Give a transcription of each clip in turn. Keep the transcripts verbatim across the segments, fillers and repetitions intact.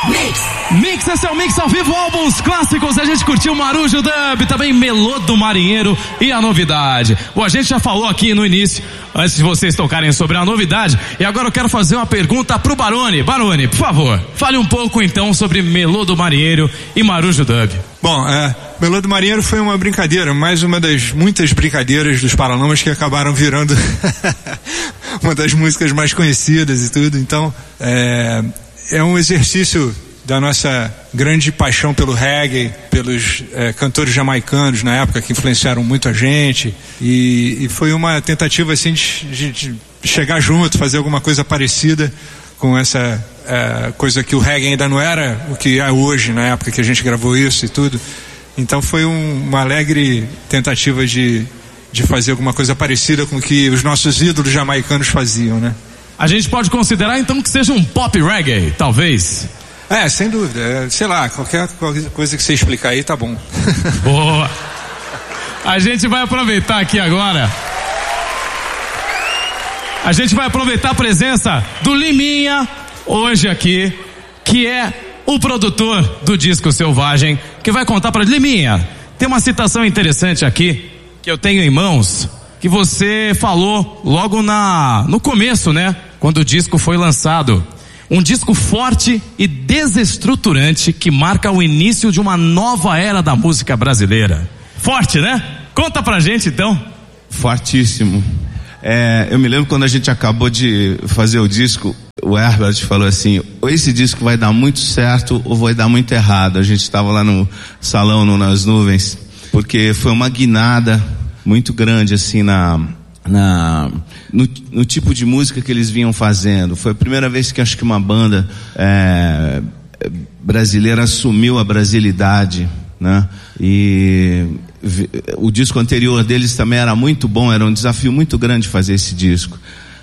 Mix. Mix, esse é o Mix ao vivo, álbuns clássicos. A gente curtiu Marujo Dub, também Melô do Marinheiro e a novidade. Bom, a gente já falou aqui no início, antes de vocês tocarem sobre a novidade. E agora eu quero fazer uma pergunta pro Barone. Barone, por favor, fale um pouco então sobre Melô do Marinheiro e Marujo Dub. Bom, é, Melô do Marinheiro foi uma brincadeira, mais uma das muitas brincadeiras dos Paralamas que acabaram virando uma das músicas mais conhecidas e tudo. Então, é, é um exercício da nossa grande paixão pelo reggae, pelos é, cantores jamaicanos na época que influenciaram muito a gente, e, e foi uma tentativa assim de, de, de chegar junto, fazer alguma coisa parecida com essa é, coisa que o reggae ainda não era o que é hoje, na época que a gente gravou isso e tudo. Então foi um, uma alegre tentativa de, de fazer alguma coisa parecida com o que os nossos ídolos jamaicanos faziam, né? A gente pode considerar então que seja um pop reggae, talvez? É, sem dúvida. É, sei lá, qualquer, qualquer coisa que você explicar aí tá bom. Boa! A gente vai aproveitar aqui agora. A gente vai aproveitar a presença do Liminha hoje aqui, que é o produtor do disco Selvagem, que vai contar pra Liminha. Tem uma citação interessante aqui que eu tenho em mãos, que você falou logo na no começo, né? Quando o disco foi lançado. Um disco forte e desestruturante que marca o início de uma nova era da música brasileira. Forte, né? Conta pra gente então. Fortíssimo. É, eu me lembro quando a gente acabou de fazer o disco, o Herbert falou assim: ou esse disco vai dar muito certo ou vai dar muito errado. A gente estava lá no salão, no, nas nuvens, porque foi uma guinada muito grande assim na... Na, no, no tipo de música que eles vinham fazendo. Foi a primeira vez que acho que uma banda é, brasileira assumiu a brasilidade, né? E vi, o disco anterior deles também era muito bom, era um desafio muito grande fazer esse disco.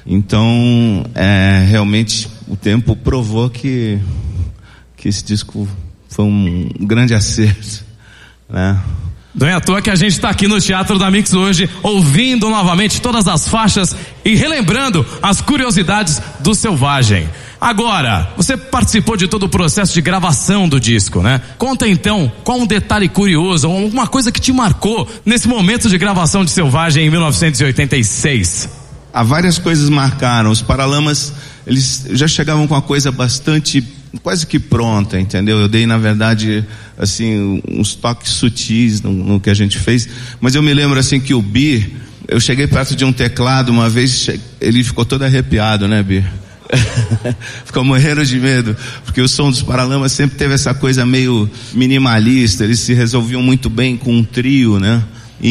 Então é, realmente o tempo provou que, que esse disco foi um grande acerto, né? Não é à toa que a gente está aqui no Teatro da Mix hoje, ouvindo novamente todas as faixas e relembrando as curiosidades do Selvagem. Agora, você participou de todo o processo de gravação do disco, né? Conta então, qual um detalhe curioso, alguma coisa que te marcou nesse momento de gravação de Selvagem em mil novecentos e oitenta e seis? Há várias coisas marcaram. Os Paralamas, eles já chegavam com uma coisa bastante, quase que pronta, entendeu? Eu dei, na verdade, assim, uns toques sutis no, no que a gente fez, mas eu me lembro, assim, que o Bi, eu cheguei perto de um teclado uma vez, ele ficou todo arrepiado, né, Bi? Ficou morrendo de medo, porque o som dos Paralamas sempre teve essa coisa meio minimalista, eles se resolviam muito bem com um trio, né?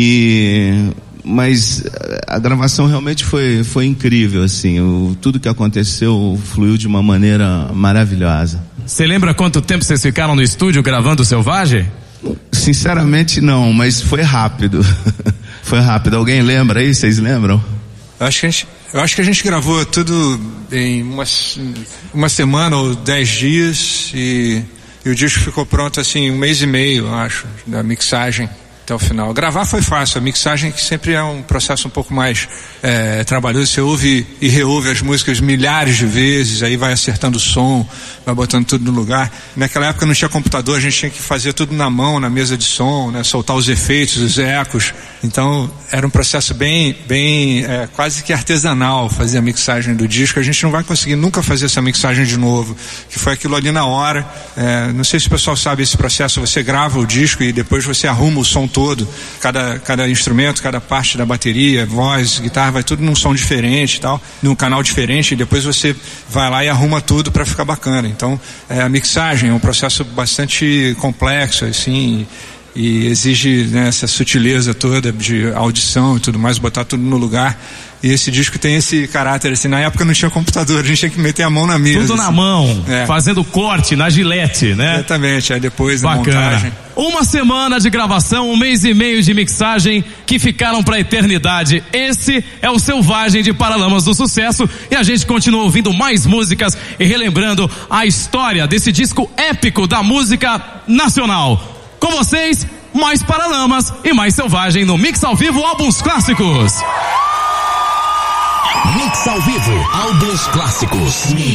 E... mas a gravação realmente foi, foi incrível, assim, o, tudo que aconteceu fluiu de uma maneira maravilhosa. Você lembra quanto tempo vocês ficaram no estúdio gravando o Selvagem? Sinceramente não, mas foi rápido. Foi rápido. Alguém lembra aí? Vocês lembram? Eu acho que a gente, eu acho que a gente gravou tudo em uma, uma semana ou dez dias e, e o disco ficou pronto assim um mês e meio, eu acho, da mixagem até o final. Gravar foi fácil, a mixagem que sempre é um processo um pouco mais é, trabalhoso, você ouve e reouve as músicas milhares de vezes, aí vai acertando o som, vai botando tudo no lugar. Naquela época não tinha computador, a gente tinha que fazer tudo na mão, na mesa de som, né, soltar os efeitos, os ecos, então era um processo bem, bem é, quase que artesanal fazer a mixagem do disco. A gente não vai conseguir nunca fazer essa mixagem de novo, que foi aquilo ali na hora. É, não sei se o pessoal sabe esse processo, você grava o disco e depois você arruma o som todo, cada, cada instrumento, cada parte da bateria, voz, guitarra, vai tudo num som diferente e tal, num canal diferente, e depois você vai lá e arruma tudo para ficar bacana. Então, é, a mixagem é um processo bastante complexo, assim, e, e exige, né, essa sutileza toda de audição e tudo mais, botar tudo no lugar. E esse disco tem esse caráter, assim, na época não tinha computador, a gente tinha que meter a mão na mesa. Tudo assim, na mão, é, fazendo corte na gilete, né? Exatamente, aí depois da montagem. Uma semana de gravação, um mês e meio de mixagem que ficaram pra eternidade. Esse é o Selvagem de Paralamas do Sucesso, e a gente continua ouvindo mais músicas e relembrando a história desse disco épico da música nacional. Com vocês, mais Paralamas e mais Selvagem no Mix ao Vivo Álbuns Clássicos. Mix ao Vivo, álbuns clássicos.